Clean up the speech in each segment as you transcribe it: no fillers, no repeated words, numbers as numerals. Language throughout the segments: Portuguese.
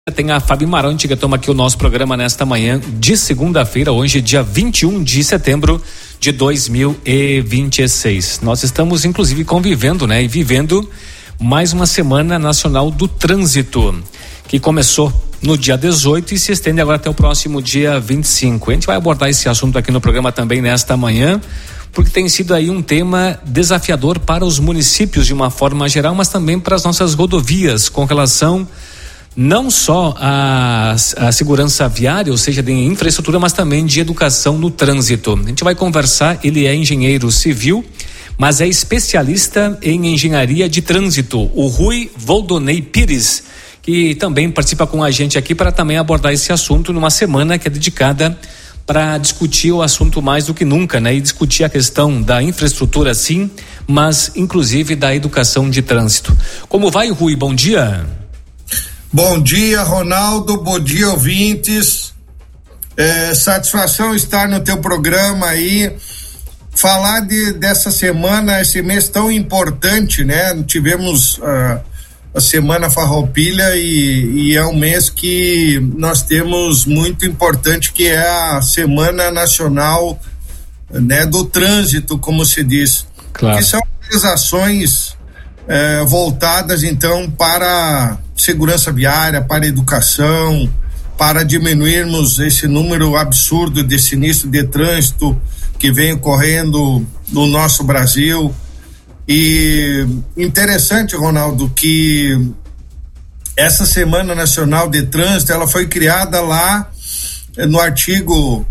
Tem a Fábio Marante que toma aqui o nosso programa nesta manhã de segunda-feira, hoje dia 21 de setembro de 2026. Nós estamos inclusive convivendo, e vivendo mais uma Semana Nacional do Trânsito, que começou no dia 18 e se estende agora até o próximo dia 25. A gente vai abordar esse assunto aqui no programa também nesta manhã, porque tem sido aí um tema desafiador para os municípios de uma forma geral, mas também para as nossas rodovias, com relação não só a segurança viária, ou seja, de infraestrutura, mas também de educação no trânsito. A gente vai conversar, ele é engenheiro civil, mas é especialista em engenharia de trânsito, o Rui Voldonei Pires, que também participa com a gente aqui para também abordar esse assunto numa semana que é dedicada para discutir o assunto mais do que nunca, e discutir a questão da infraestrutura sim, mas inclusive da educação de trânsito. Como vai, Rui? Bom dia. Bom dia, Ronaldo, bom dia, ouvintes. Satisfação estar no teu programa aí, falar dessa semana, esse mês tão importante, Tivemos a Semana Farroupilha e é um mês que nós temos muito importante, que é a Semana Nacional, do Trânsito, como se diz. Claro. Que são as ações voltadas então para segurança viária, para educação, para diminuirmos esse número absurdo de sinistro de trânsito que vem ocorrendo no nosso Brasil. E interessante, Ronaldo, que essa Semana Nacional de Trânsito, ela foi criada lá no artigo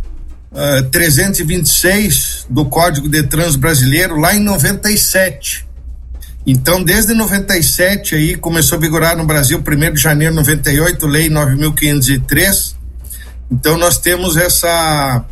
326 do Código de Trânsito Brasileiro, lá em 97. Então, desde 97 aí começou a vigorar no Brasil, 1º de janeiro de 98, Lei 9.503. Então, nós temos essa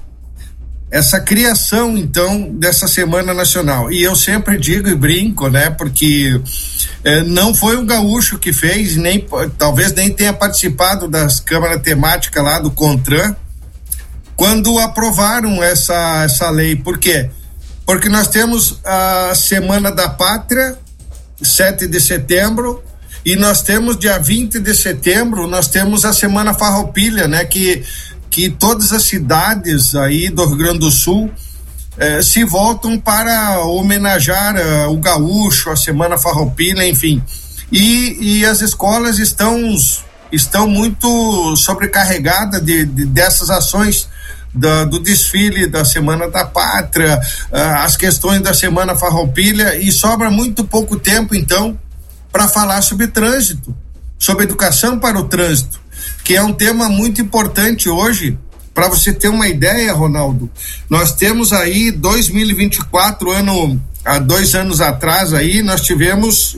criação, então, dessa Semana Nacional. E eu sempre digo e brinco, porque não foi o gaúcho que fez, talvez nem tenha participado das câmaras temáticas lá do CONTRAN, quando aprovaram essa lei. Por quê? Porque nós temos a Semana da Pátria, 7 de setembro, e nós temos dia 20 de setembro, nós temos a Semana Farroupilha, que todas as cidades aí do Rio Grande do Sul se voltam para homenagear o gaúcho, a Semana Farroupilha, enfim. E as escolas estão muito sobrecarregadas dessas ações do desfile da Semana da Pátria, as questões da Semana Farroupilha, e sobra muito pouco tempo então para falar sobre trânsito, sobre educação para o trânsito, que é um tema muito importante hoje. Para você ter uma ideia, Ronaldo, nós temos aí 2024, há 2 anos atrás aí, nós tivemos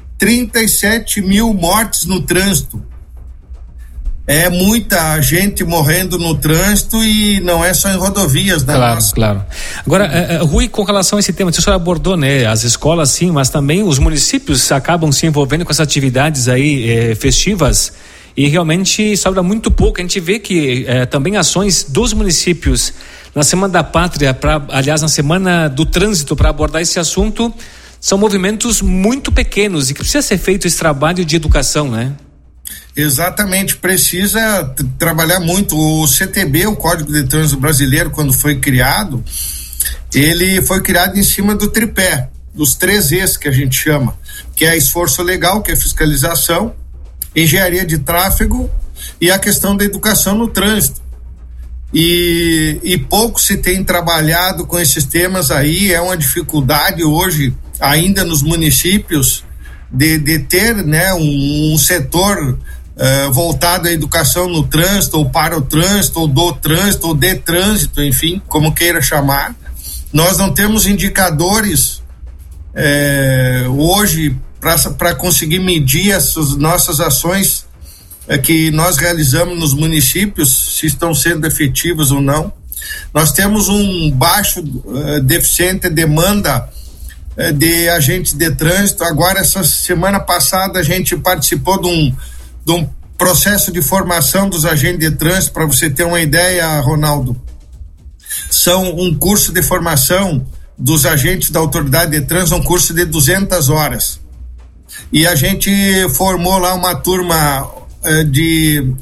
37 mil mortes no trânsito. É muita gente morrendo no trânsito, e não é só em rodovias, Claro. Agora, Rui, com relação a esse tema, você abordou, as escolas sim, mas também os municípios acabam se envolvendo com essas atividades aí festivas, e realmente sobra muito pouco. A gente vê que também ações dos municípios na Semana da Pátria, aliás, na Semana do Trânsito, para abordar esse assunto, são movimentos muito pequenos e que precisa ser feito esse trabalho de educação, Exatamente, precisa trabalhar muito. O CTB, o Código de Trânsito Brasileiro, quando foi criado, ele foi criado em cima do tripé, dos 3 E's que a gente chama, que é esforço legal, que é fiscalização, engenharia de tráfego e a questão da educação no trânsito. E pouco se tem trabalhado com esses temas aí. É uma dificuldade hoje, ainda nos municípios, de ter um setor voltado à educação no trânsito, ou para o trânsito, ou do trânsito, ou de trânsito, enfim, como queira chamar. Nós não temos indicadores hoje para conseguir medir essas nossas ações que nós realizamos nos municípios, se estão sendo efetivas ou não. Nós temos um baixo deficiente demanda de agentes de trânsito. Agora, essa semana passada, a gente participou de um processo de formação dos agentes de trânsito. Para você ter uma ideia, Ronaldo, são um curso de formação dos agentes da autoridade de trânsito, um curso de 200 horas. E a gente formou lá uma turma de